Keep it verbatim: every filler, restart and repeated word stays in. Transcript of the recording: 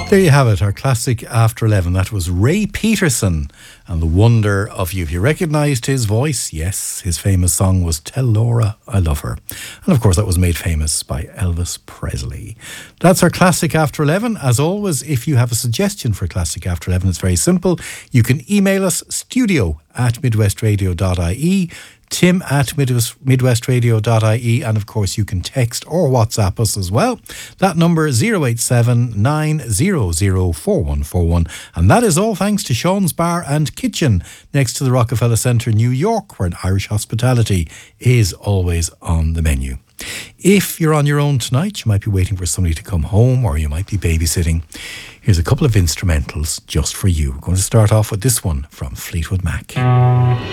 There you have it, our classic After eleven. That was Ray Peterson and The Wonder of You. If you recognised his voice, yes, his famous song was Tell Laura I Love Her. And of course that was made famous by Elvis Presley. That's our classic After eleven. As always, if you have a suggestion for Classic After eleven, it's very simple. You can email us studio at midwestradio dot I E, tim at midwestradio dot I E, and of course you can text or WhatsApp us as well. That number is zero eight seven nine zero zero four one four one, and that is all thanks to Sean's Bar and Kitchen next to the Rockefeller Centre, New York, where Irish hospitality is always on the menu. If you're on your own tonight, you might be waiting for somebody to come home, or you might be babysitting. Here's a couple of instrumentals just for you. We're going to start off with this one from Fleetwood Mac.